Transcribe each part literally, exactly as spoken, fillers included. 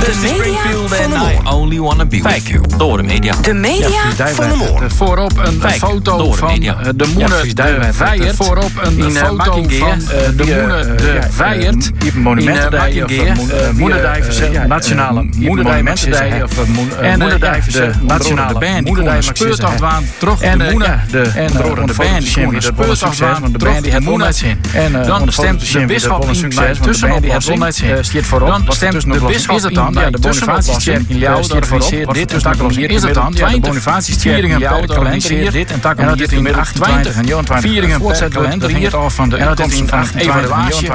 This is Springfield and I only wanna be with you. Door de media. De media ja, van de morgen. Voorop een Fijk, foto van de, de Moene ja, de Vijert. Voorop een in, foto uh, van uh, de Moene de Vijert. Monumentendij of Moenendijverse nationale Moenendijverse of Moenendijverse nationale Moenendij speurtochtwaan. Toch de Moene en de band die de speurtochtwaan. Toch de Moene. En dan stemt de bisschop in bij tussenoplossing. Stiert voorop. Dan stemt de bisschop in bij de Bonifatiuskerk in Ljouwert. Stiert voorop. Dit is het dan. De Bonifatiuskerk in Ljouwert organiseert dit en tak om dit in achtentwintig en achtentwintig vieringen per kalender hier van de komst van een evaluatie.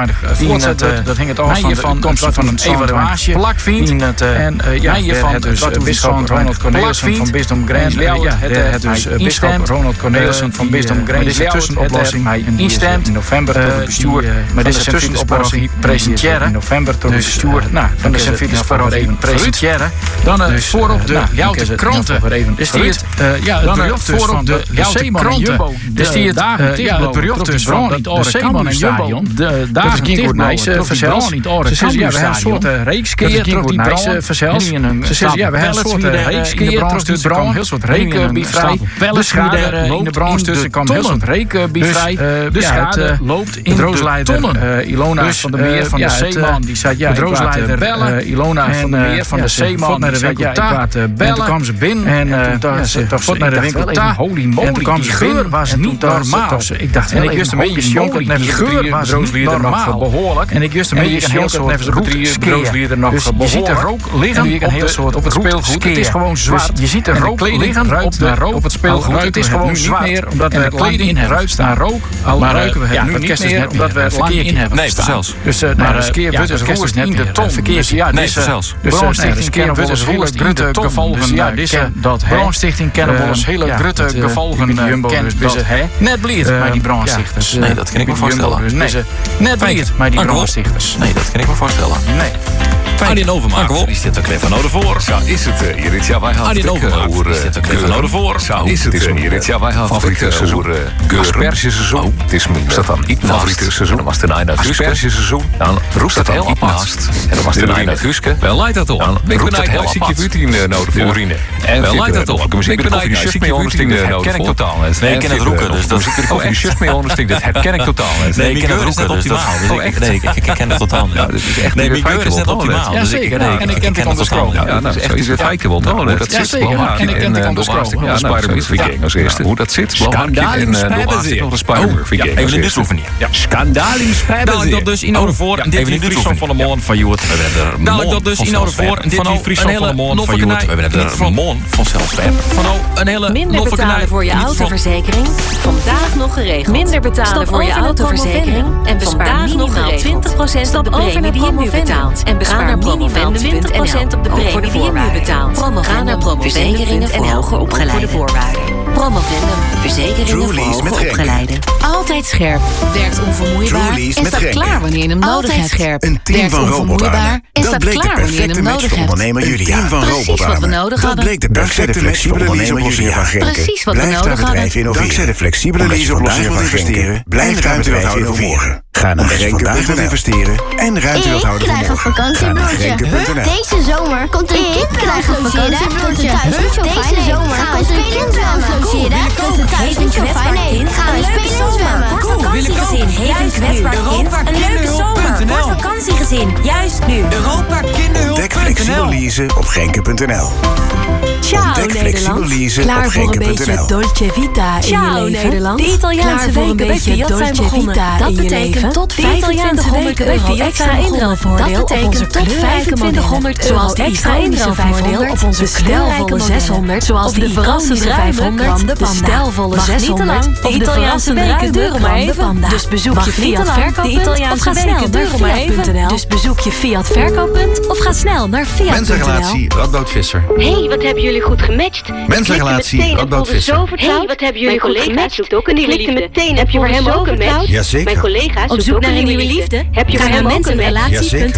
Dat ging het af van de komst van een evaluatie. Plakvindt en ja hiervan dus bisschop Ronald Cornelissen van Bisdom Grand. Ja, het dus bisschop Ronald Cornelissen van Bisdom Grand. Dit is een tussenoplossing. Hij instemt in november tot het bestuur. Maar dit is een tussenoplossing presenteren. In november tot het bestuur. Nou, dan is het voor even presenteren. Dan voorop de Ljouwte kranten. Dus die het ja dan voorop de Ljouwte kranten. Dus die het ja het bericht dus van de Zeeman en Jumbo. De dagen tegen Nijse verzeld. Ze zeggen ja we hebben een soort reekskeer terug die Nijse verzeld. Ze zeggen ja we hebben een soort reekskeer terug die brand. Heel soort rekenbievrij. De schade in de brand tussen kwam heel soort rekenbievrij. De schade loopt in de roosleider Ilona van der Meer van de Zeeman. Die zei ja de roosleider bellen. Ilona van der Meer van de Zeeman naar de winkel bellen. En toen kwam ze binnen en toen ze naar de winkel ta. Holy moly. En toen kwam ze geur was niet normaal. Ik dacht en ik wist een beetje jonker net de geur was niet normaal behoorlijk. En ik wist een beetje heel soort rookskleer nog dus je ziet de rook liggen op een heel soort op het speelgoed. Het is gewoon zwart. Je ziet de rook liggen op de rook op het speelgoed. Het is gewoon zwart meer omdat we kleding in ruikt naar rook. Al ruiken we het nu niet meer omdat we het verkeer in hebben. Nee, zelfs. Dus naar de skeer wordt het roest in de ton verkeer. Ja, nee, zelfs. Dus Stichting Kennebollen hele grote gevolgen. Ja, dat Brandstichting Kennebollen hele grote gevolgen kent dat net blied maar die brandstichters. Nee, dat kan ik me voorstellen. Net blied maar die brandstichters. Nee, dat kan ik me voorstellen. Nee. Arjen Overmaat, is dit ook even nodig voor? Zo is het hier dit jaar. Wij gaan Arjen Overmaat, is dit ook even nodig voor? Zo is het hier dit jaar. Wij gaan favoriete seizoen. Aspergeseizoen. Het is mijn dat dan niet favoriete seizoen. Dan was het een eind uit Aspergeseizoen. Dan roest het heel apart. En dan was het een eind uit Huske. Wel leidt dat op. Dan roest het heel apart. Ik zie je nodig voor urine. En wel leidt dat op. Ik ben een shirt mee ondersting. Dat herken ik totaal. Nee, ik ken het roeken. Dus dat is een shirt mee ondersting. Dat herken ik totaal. Nee, ik ken het roeken. Dus dat nee, ik ken het totaal. Ja, dit is echt nee, Miguel is net optimaal. Ja, zeker. En ik ken het van de scroll. Ja, nou, zo is het kijken wel. Nou, dat zit belangrijk. En ik ken het van de scroll. Ja, Spider-Man Viking als eerste. Hoe dat zit, belangrijk. En de laatste nog de Spider-Man Viking. Even in de souvenir. Schandaal in Spider-Man. Dadelijk dat dus in orde voor. Even in de Friesland van de Moon van Joert. Dadelijk dat dus in orde voor. Dit in Friesland van de Moon van Joert. We hebben het van Moon van Zelfswerp. Van een hele minder betalen voor je autoverzekering. Vandaag nog geregeld. Minder betalen voor je autoverzekering. En bespaar minimaal twintig procent op de premie die je nu betaalt. En bespaar minimaal twintig procent op de premie die je nu betaalt. Ga naar Promovendum en hoger opgeleide voorwaarden. Promovendum. Verzekeringen voor hoger opgeleiden. Altijd scherp. Werkt onvermoeibaar. En staat klaar wanneer je hem nodig hebt. Scherp. Een team van robotarmen. En staat klaar wanneer je hem nodig hebt. Een team van Precies wat we nodig hadden. Dat bleek de perfecte flexibele leaseoplossingen van Genk. Precies wat we nodig hadden. Dankzij de flexibele leaseoplossingen van Genk blijft ruimteweg innoveren. Ga naar Genk punt n l investeren en ruimte wilt houden voor morgen. Ik krijg een vakantiebroodje. Deze zomer komt een kind krijg een vakantiebroodje. Deze zomer komt een kind zwemmen. Dat het thuis niet zo fijn heeft. Gaan we spelen zwemmen. Voor vakantiegezin heeft een kwetsbaar kind een leuke zomer. Voor vakantiegezin, juist nu. Europa Kinderhulp. Ontdek flexibel leasen op Genk punt n l. Ciao Nederland. Klaar voor een beetje Dolce Vita in je leven? Nederland. De Italiaanse weken bij Fiat zijn begonnen. Dat betekent tot vijfentwintighonderd euro extra inruilvoordeel op onze vijfentwintighonderd zoals de extra inruilvoordeel op onze stijlvolle zeshonderd, zoals de verrassende vijfhonderd, de stijlvolle zeshonderd of de verrassende ruime Panda. Dus bezoek je Fiat Verkooppunt of ga snel naar Fiat punt n l. Dus bezoek je Fiat Verkooppunt of ga snel naar Fiat punt n l. Mensenrelatie Radboud Visser. Hey, wat hebben jullie goed gematcht? Mensenrelatie Radboud Visser. Hey, wat hebben jullie goed gematcht? Zoekt ook een nieuwe liefde. Meteen, heb je voor hem ook een match? Jazeker. Mijn collega op zoek naar een nieuwe liefde? Heb je Ga voor naar hem ook een match? mensenrelatie punt n l.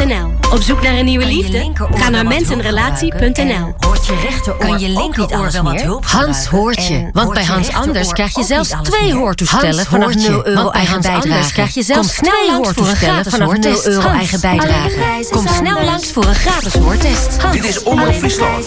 Op zoek naar een nieuwe liefde? Ga naar mensenrelatie punt n l. Hoort je rechteroor kan je linkeroor wel wat hulp Hans hoort je. Want bij Hans Anders krijg je zelfs twee hoortoestellen vanaf nul euro eigen bijdrage. Krijg je zelfs snel hoortoestellen vanaf nul euro eigen bijdrage. Kom snel langs voor een gratis hoortest. Dit is Omroep Friesland.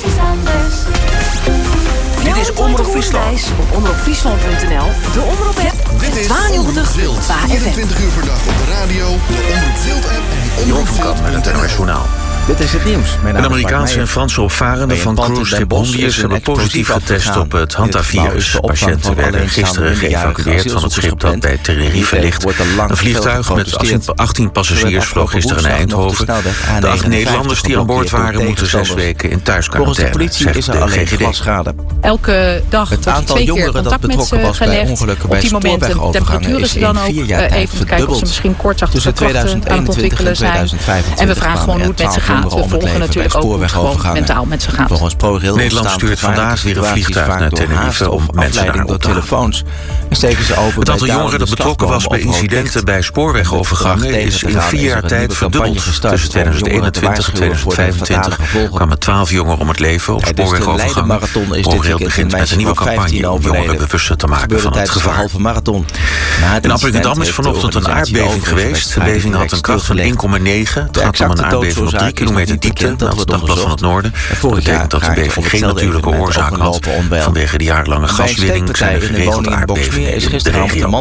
Dit is Omroep Friesland. Op omroep friesland punt n l. De Omroep app. Dit is Omroep Wild. vierentwintig uur per dag op de radio, de Omroep Wild app en Omroep Wild met het N O S Journaal. Dit is het nieuws. Een Amerikaanse en Franse opvarenden van cruiseschip Hondius hebben positief getest op het hantavirus. Patiënten werden gisteren geëvacueerd van het schip dat bij Tenerife ligt. Een vliegtuig met achttien passagiers vloog gisteren naar Eindhoven. De acht Nederlanders die aan boord waren moeten zes weken in thuisquarantaine, zegt de G G D. Elke dag wordt er twee keer contact met ze gelegd. Op die momenten temperaturen ze dan ook even kijken of ze misschien kortachtige klachten aan het ontwikkelen zijn. En we vragen gewoon hoe het met ze gaat. We volgen natuurlijk ook gewoon mentaal met ze gaat. Nederland stuurt vandaag weer een vliegtuig naar Tenerife om mensen daar op te halen. Het aantal jongeren dat betrokken was bij incidenten bij spoorwegovergangen is in vier jaar tijd verdubbeld. Tussen tweeduizend eenentwintig en tweeduizend vijfentwintig kwamen twaalf jongeren om het leven op spoorwegovergangen. ProRail begint met een nieuwe campagne om jongeren bewuster te maken van het gevaar. In Appingedam is vanochtend een aardbeving geweest. De beving had een kracht van één komma negen. Het gaat om een aardbeving op drie kilometer diepte, meldt het Dagblad van het Noorden. Dat betekent dat de beving geen natuurlijke oorzaak had. Vanwege de jarenlange gaswinning zijn er geregeld aardbevingen in de regio.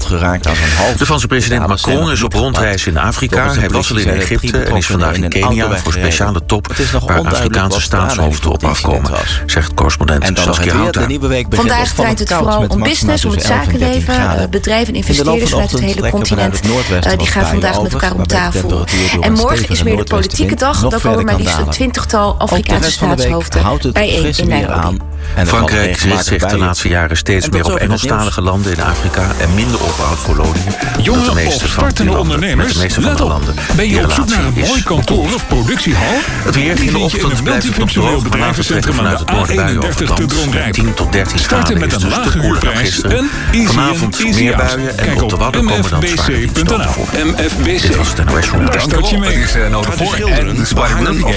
De Franse president Macron is op rondreis in Afrika. Hij was al in Egypte en is vandaag in Kenia voor speciale top waar Afrikaanse staatshoofden op afkomen, zegt correspondent Saskia Houta. Vandaag draait het vooral om business, om het zakenleven. Bedrijven, investeerders vanuit het hele continent. Die gaan vandaag met elkaar om tafel. En morgen is meer de politieke dag. Dan komen maar liefst een twintigtal Afrikaanse staatshoofden bijeen in Nairobi. Frankrijk richt zich de laatste jaren steeds meer op Engelstalige landen in Afrika en minder op oud-koloniën. Jonge of startende ondernemers, let op. Ben je op zoek naar een mooi kantoor of productiehal? Het weer in de ochtend blijft het nog droog, maar later trekken vanuit het noorden buien over het land. tien tot dertien graden is dus een stuk koeler dan gisteren. Vanavond meer buien en op de Wadden komen dan zware windstoten voor. M F B C. Dit was het N O S Journaal. Daar start je mee. Het is nodig voor en